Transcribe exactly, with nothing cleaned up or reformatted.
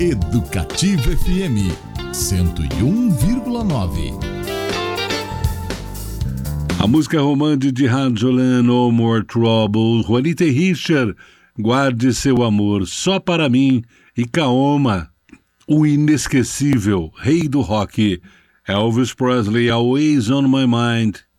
Educativa F M cento e um vírgula nove. A música romântica de Ranjolene, No More Trouble, Juanita e Richard, Guarde Seu Amor Só Para Mim, e Kaoma, o inesquecível rei do rock, Elvis Presley, Always On My Mind.